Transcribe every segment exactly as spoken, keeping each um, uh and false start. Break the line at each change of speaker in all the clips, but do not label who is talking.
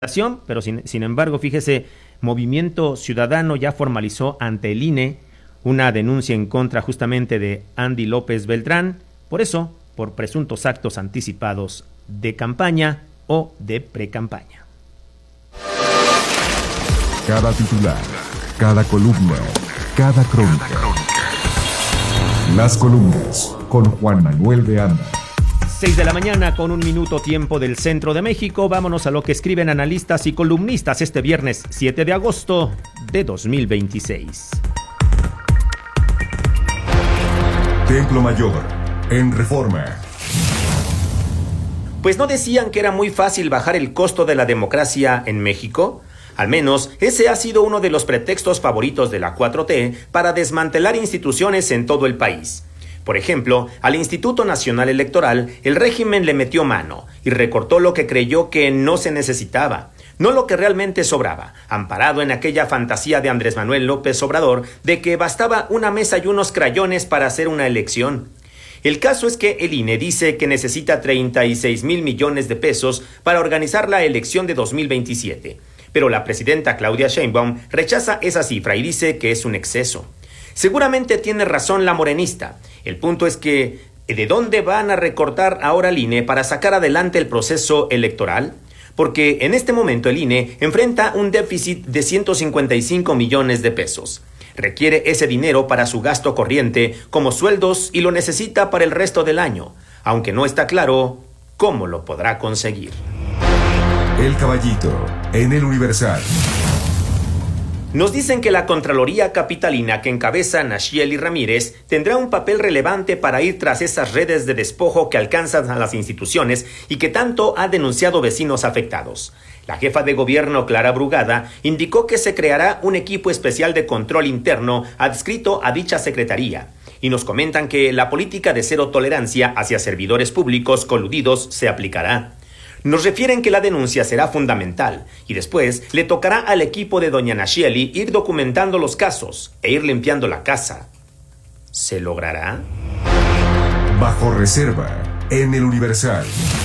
Pero sin, sin embargo, fíjese, Movimiento Ciudadano ya formalizó ante el I N E una denuncia en contra justamente de Andy López Beltrán, por eso, por presuntos actos anticipados de campaña o de precampaña.
Cada titular, cada columna, cada crónica. Las columnas con Juan Manuel de Anda.
seis de la mañana con un minuto tiempo del centro de México. Vámonos a lo que escriben analistas y columnistas este viernes siete de agosto de dos mil veintiséis.
Templo Mayor, en Reforma.
Pues ¿no decían que era muy fácil bajar el costo de la democracia en México? Al menos ese ha sido uno de los pretextos favoritos de la cuatro T para desmantelar instituciones en todo el país. Por ejemplo, al Instituto Nacional Electoral, el régimen le metió mano y recortó lo que creyó que no se necesitaba, no lo que realmente sobraba, amparado en aquella fantasía de Andrés Manuel López Obrador de que bastaba una mesa y unos crayones para hacer una elección. El caso es que el I N E dice que necesita treinta y seis mil millones de pesos para organizar la elección de dos mil veintisiete, pero la presidenta Claudia Sheinbaum rechaza esa cifra y dice que es un exceso. Seguramente tiene razón la morenista. El punto es que, ¿de dónde van a recortar ahora el I N E para sacar adelante el proceso electoral? Porque en este momento el I N E enfrenta un déficit de ciento cincuenta y cinco millones de pesos. Requiere ese dinero para su gasto corriente como sueldos y lo necesita para el resto del año, aunque no está claro cómo lo podrá conseguir.
El Caballito, en el Universal.
Nos dicen que la Contraloría Capitalina que encabeza Nachieli Ramírez tendrá un papel relevante para ir tras esas redes de despojo que alcanzan a las instituciones y que tanto han denunciado vecinos afectados. La jefa de gobierno, Clara Brugada, indicó que se creará un equipo especial de control interno adscrito a dicha secretaría. Y nos comentan que la política de cero tolerancia hacia servidores públicos coludidos se aplicará. Nos refieren que la denuncia será fundamental y después le tocará al equipo de doña Nachieli ir documentando los casos e ir limpiando la casa. ¿Se logrará?
Bajo reserva, en el Universal.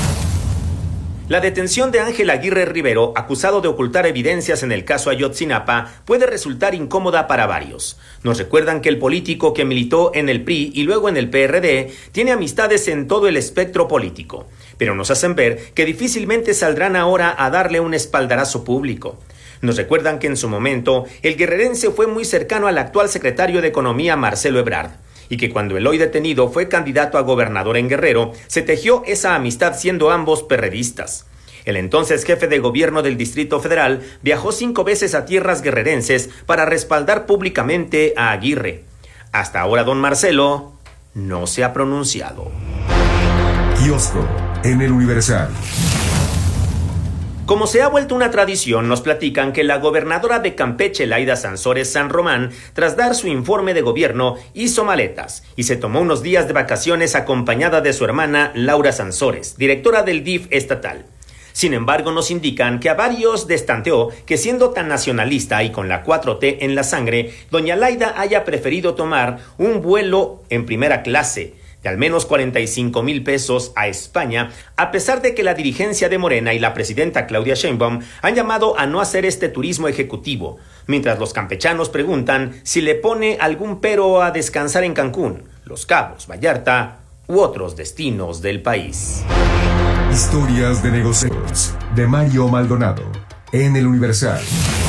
La detención de Ángel Aguirre Rivero, acusado de ocultar evidencias en el caso Ayotzinapa, puede resultar incómoda para varios. Nos recuerdan que el político que militó en el P R I y luego en el P R D tiene amistades en todo el espectro político, pero nos hacen ver que difícilmente saldrán ahora a darle un espaldarazo público. Nos recuerdan que en su momento el guerrerense fue muy cercano al actual secretario de Economía Marcelo Ebrard, y que cuando el hoy detenido fue candidato a gobernador en Guerrero, se tejió esa amistad siendo ambos perredistas. El entonces jefe de gobierno del Distrito Federal viajó cinco veces a tierras guerrerenses para respaldar públicamente a Aguirre. Hasta ahora don Marcelo no se ha pronunciado.
Kiosco, en el Universal.
Como se ha vuelto una tradición, nos platican que la gobernadora de Campeche, Laida Sansores San Román, tras dar su informe de gobierno, hizo maletas y se tomó unos días de vacaciones acompañada de su hermana Laura Sansores, directora del D I F estatal. Sin embargo, nos indican que a varios destanteó que siendo tan nacionalista y con la cuatro T en la sangre, doña Laida haya preferido tomar un vuelo en primera clase de al menos cuarenta y cinco mil pesos a España, a pesar de que la dirigencia de Morena y la presidenta Claudia Sheinbaum han llamado a no hacer este turismo ejecutivo, mientras los campechanos preguntan si le pone algún pero a descansar en Cancún, Los Cabos, Vallarta u otros destinos del país.
Historias de negocios, de Mario Maldonado, en el Universal.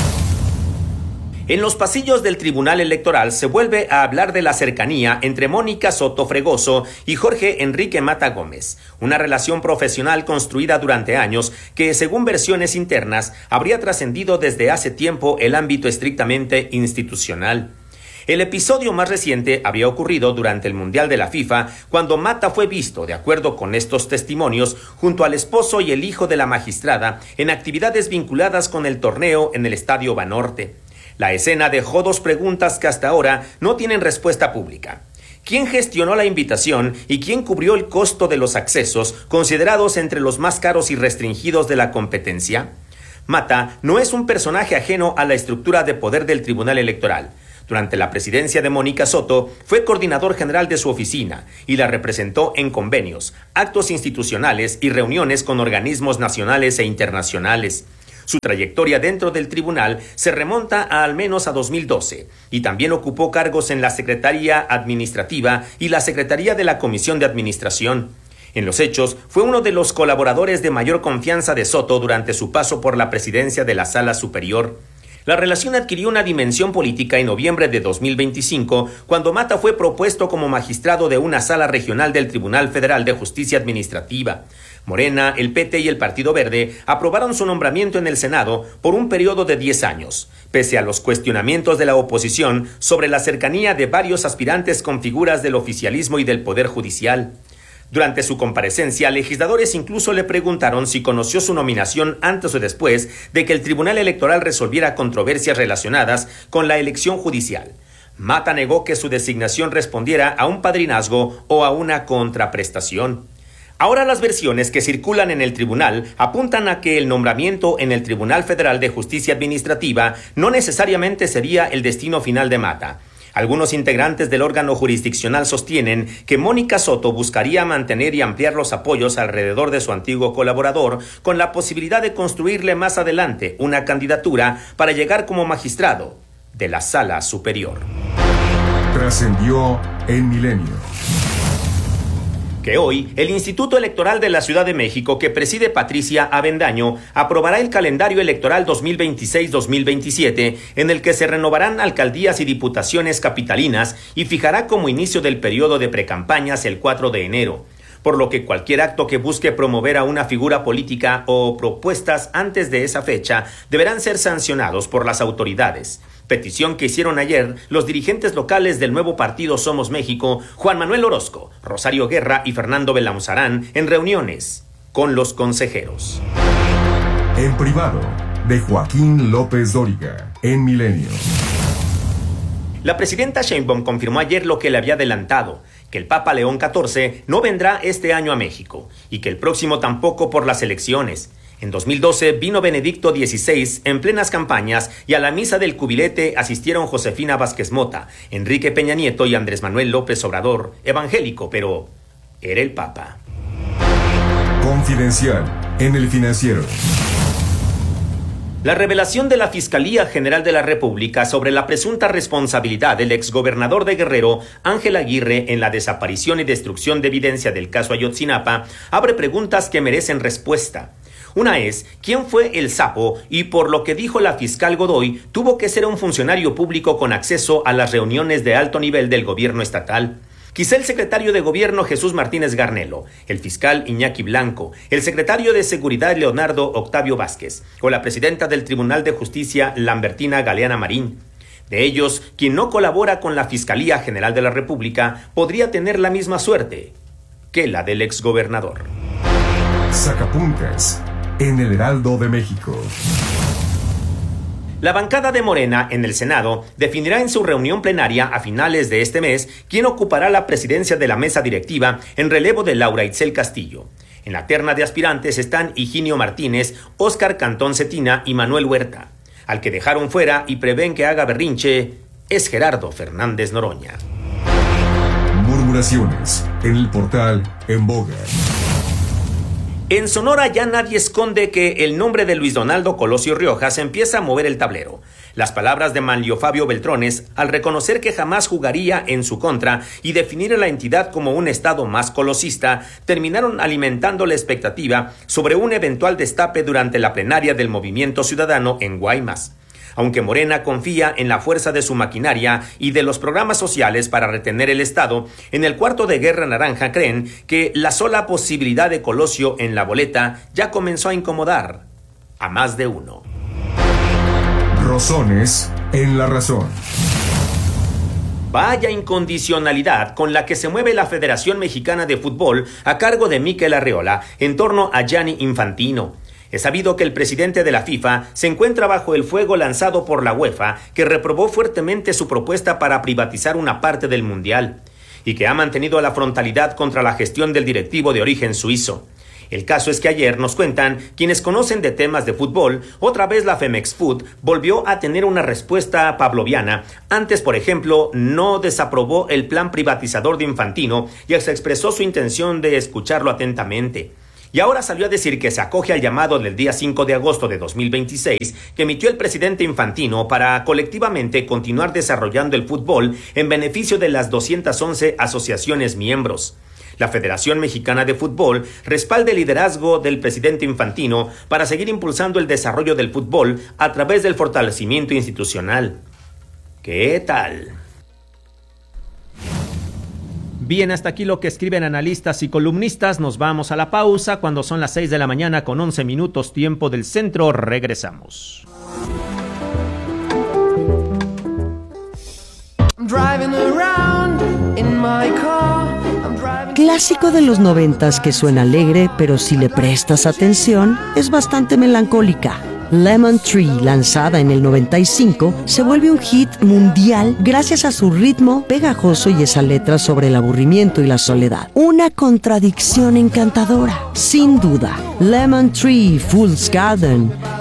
En los pasillos del Tribunal Electoral se vuelve a hablar de la cercanía entre Mónica Soto Fregoso y Jorge Enrique Mata Gómez, una relación profesional construida durante años que, según versiones internas, habría trascendido desde hace tiempo el ámbito estrictamente institucional. El episodio más reciente había ocurrido durante el Mundial de la FIFA, cuando Mata fue visto, de acuerdo con estos testimonios, junto al esposo y el hijo de la magistrada, en actividades vinculadas con el torneo en el Estadio Banorte. La escena dejó dos preguntas que hasta ahora no tienen respuesta pública. ¿Quién gestionó la invitación y quién cubrió el costo de los accesos, considerados entre los más caros y restringidos de la competencia? Mata no es un personaje ajeno a la estructura de poder del Tribunal Electoral. Durante la presidencia de Mónica Soto, fue coordinador general de su oficina y la representó en convenios, actos institucionales y reuniones con organismos nacionales e internacionales. Su trayectoria dentro del tribunal se remonta a al menos a dos mil doce y también ocupó cargos en la Secretaría Administrativa y la Secretaría de la Comisión de Administración. En los hechos, fue uno de los colaboradores de mayor confianza de Soto durante su paso por la presidencia de la Sala Superior. La relación adquirió una dimensión política en noviembre de dos mil veinticinco, cuando Mata fue propuesto como magistrado de una sala regional del Tribunal Federal de Justicia Administrativa. Morena, el P T y el Partido Verde aprobaron su nombramiento en el Senado por un periodo de diez años, pese a los cuestionamientos de la oposición sobre la cercanía de varios aspirantes con figuras del oficialismo y del Poder Judicial. Durante su comparecencia, legisladores incluso le preguntaron si conoció su nominación antes o después de que el Tribunal Electoral resolviera controversias relacionadas con la elección judicial. Mata negó que su designación respondiera a un padrinazgo o a una contraprestación. Ahora las versiones que circulan en el tribunal apuntan a que el nombramiento en el Tribunal Federal de Justicia Administrativa no necesariamente sería el destino final de Mata. Algunos integrantes del órgano jurisdiccional sostienen que Mónica Soto buscaría mantener y ampliar los apoyos alrededor de su antiguo colaborador, con la posibilidad de construirle más adelante una candidatura para llegar como magistrado de la Sala Superior.
Trascendió en Milenio.
Que hoy el Instituto Electoral de la Ciudad de México, que preside Patricia Avendaño, aprobará el calendario electoral dos mil veintiséis dos mil veintisiete, en el que se renovarán alcaldías y diputaciones capitalinas y fijará como inicio del periodo de precampañas el cuatro de enero. Por lo que cualquier acto que busque promover a una figura política o propuestas antes de esa fecha deberán ser sancionados por las autoridades. Petición que hicieron ayer los dirigentes locales del nuevo partido Somos México, Juan Manuel Orozco, Rosario Guerra y Fernando Belauzarán, en reuniones con los consejeros.
En privado, de Joaquín López Dóriga, en Milenio.
La presidenta Sheinbaum confirmó ayer lo que le había adelantado, que el Papa León catorce no vendrá este año a México y que el próximo tampoco por las elecciones. En dos mil doce vino Benedicto dieciséis en plenas campañas y a la misa del cubilete asistieron Josefina Vázquez Mota, Enrique Peña Nieto y Andrés Manuel López Obrador, evangélico, pero era el Papa.
Confidencial en El Financiero.
La revelación de la Fiscalía General de la República sobre la presunta responsabilidad del exgobernador de Guerrero, Ángel Aguirre, en la desaparición y destrucción de evidencia del caso Ayotzinapa, abre preguntas que merecen respuesta. Una es, ¿quién fue el sapo? Y por lo que dijo la fiscal Godoy, tuvo que ser un funcionario público con acceso a las reuniones de alto nivel del gobierno estatal. Quizá el secretario de Gobierno Jesús Martínez Garnelo, el fiscal Iñaki Blanco, el secretario de Seguridad Leonardo Octavio Vázquez o la presidenta del Tribunal de Justicia Lambertina Galeana Marín. De ellos, quien no colabora con la Fiscalía General de la República podría tener la misma suerte que la del exgobernador.
Sacapuntas en el Heraldo de México.
La bancada de Morena en el Senado definirá en su reunión plenaria a finales de este mes quién ocupará la presidencia de la mesa directiva en relevo de Laura Itzel Castillo. En la terna de aspirantes están Higinio Martínez, Óscar Cantón Cetina y Manuel Huerta. Al que dejaron fuera y prevén que haga berrinche es Gerardo Fernández Noroña.
Murmuraciones en el portal En Boga.
En Sonora ya nadie esconde que el nombre de Luis Donaldo Colosio Riojas empieza a mover el tablero. Las palabras de Manlio Fabio Beltrones, al reconocer que jamás jugaría en su contra y definir a la entidad como un estado más colosista, terminaron alimentando la expectativa sobre un eventual destape durante la plenaria del Movimiento Ciudadano en Guaymas. Aunque Morena confía en la fuerza de su maquinaria y de los programas sociales para retener el Estado, en el cuarto de Guerra Naranja creen que la sola posibilidad de Colosio en la boleta ya comenzó a incomodar a más de uno.
Rosones en la razón.
Vaya incondicionalidad con la que se mueve la Federación Mexicana de Fútbol a cargo de Mikel Arreola en torno a Gianni Infantino. Es sabido que el presidente de la FIFA se encuentra bajo el fuego lanzado por la UEFA, que reprobó fuertemente su propuesta para privatizar una parte del Mundial, y que ha mantenido la frontalidad contra la gestión del directivo de origen suizo. El caso es que ayer nos cuentan quienes conocen de temas de fútbol, otra vez la Femexfoot volvió a tener una respuesta pavloviana. Antes, por ejemplo, no desaprobó el plan privatizador de Infantino y se expresó su intención de escucharlo atentamente. Y ahora salió a decir que se acoge al llamado del día cinco de agosto de dos mil veintiséis que emitió el presidente Infantino para colectivamente continuar desarrollando el fútbol en beneficio de las doscientas once asociaciones miembros. La Federación Mexicana de Fútbol respalda el liderazgo del presidente Infantino para seguir impulsando el desarrollo del fútbol a través del fortalecimiento institucional. ¿Qué tal? Bien, hasta aquí lo que escriben analistas y columnistas. Nos vamos a la pausa cuando son las seis de la mañana con once minutos tiempo del centro. Regresamos.
Clásico de los noventas que suena alegre, pero si le prestas atención, es bastante melancólica. Lemon Tree, lanzada en el noventa y cinco, se vuelve un hit mundial gracias a su ritmo pegajoso y esa letra sobre el aburrimiento y la soledad. Una contradicción encantadora, sin duda. Lemon Tree, Fool's Garden.